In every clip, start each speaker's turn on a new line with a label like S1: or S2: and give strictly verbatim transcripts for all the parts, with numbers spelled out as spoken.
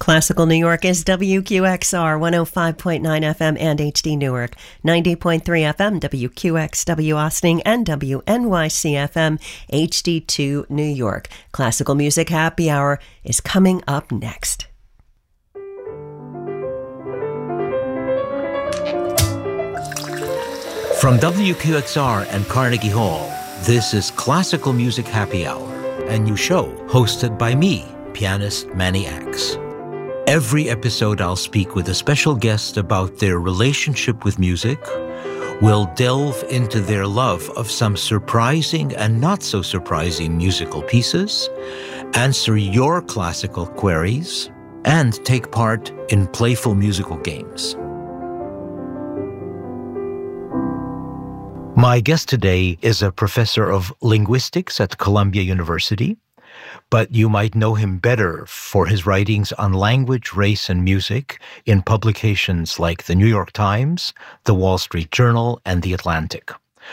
S1: Classical New York is W Q X R one oh five point nine F M and H D Newark, ninety point three F M W Q X W Austin, and W N Y C F M H D two New York. Classical Music Happy Hour is coming up next.
S2: From W Q X R and Carnegie Hall, this is Classical Music Happy Hour, a new show hosted by me, pianist Manny Axe. Every episode I'll speak with a special guest about their relationship with music. We'll delve into their love of some surprising and not so surprising musical pieces, answer your classical queries, and take part in playful musical games. My guest today is a professor of linguistics at Columbia University, but you might know him better for his writings on language, race, and music in publications like the New York Times, the Wall Street Journal, and the Atlantic.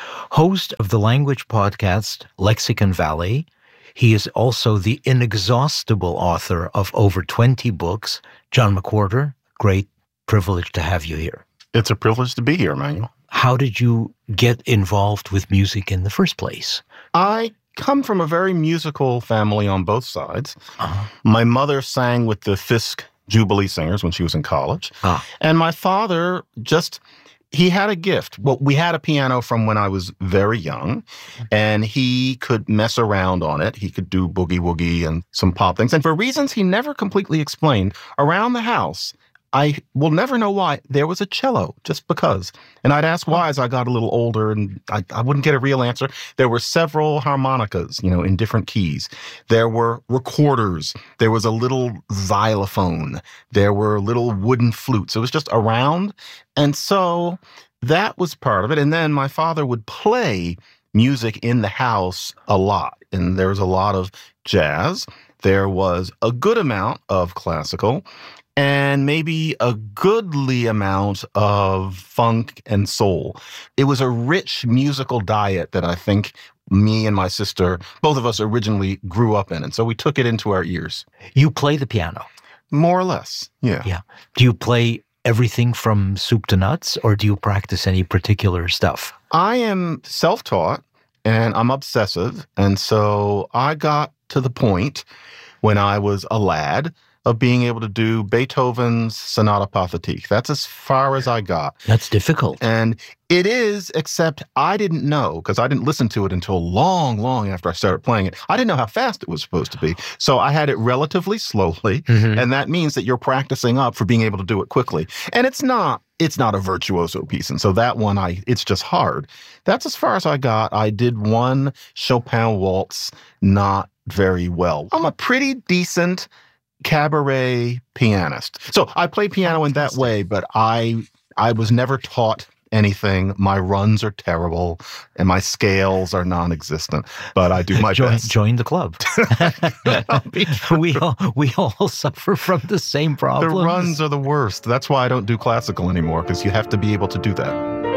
S2: Host of the language podcast Lexicon Valley, he is also the inexhaustible author of over twenty books. John McWhorter, great privilege to have you here.
S3: It's a privilege to be here, Emmanuel.
S2: How did you get involved with music in the first place?
S3: I come from a very musical family on both sides.
S2: Uh-huh.
S3: My mother sang with the Fisk Jubilee Singers when she was in college.
S2: Ah.
S3: And my father just, he had a gift. Well, we had a piano from when I was very young, and he could mess around on it. He could do boogie woogie and some pop things. And for reasons he never completely explained, around the house, I will never know why, there was a cello, just because. And I'd ask why as I got a little older, and I, I wouldn't get a real answer. There were several harmonicas, you know, in different keys. There were recorders. There was a little xylophone. There were little wooden flutes. It was just around. And so that was part of it. And then my father would play music in the house a lot. And there was a lot of jazz. There was a good amount of classical, and maybe a goodly amount of funk and soul. It was a rich musical diet that I think me and my sister, both of us originally grew up in. And so we took it into our ears.
S2: You play the piano?
S3: More or less, yeah.
S2: Yeah. Do you play everything from soup to nuts, or do you practice any particular stuff?
S3: I am self-taught, and I'm obsessive. And so I got to the point when I was a lad of being able to do Beethoven's Sonata Pathétique. That's as far as I got.
S2: That's difficult.
S3: And it is, except I didn't know, because I didn't listen to it until long, long after I started playing it. I didn't know how fast it was supposed to be. So I had it relatively slowly,
S2: Mm-hmm.
S3: and that means that you're practicing up for being able to do it quickly. And it's not, it's not a virtuoso piece. And so that one, I it's just hard. That's as far as I got. I did one Chopin waltz, not very well. I'm a pretty decent cabaret pianist. So I play piano in that way, but I I was never taught anything. My runs are terrible, and my scales are non-existent, but I do my
S2: join,
S3: best.
S2: Join the club. we all we all suffer from the same
S3: The
S2: problems.
S3: runs are the worst. That's why I don't do classical anymore, because you have to be able to do that.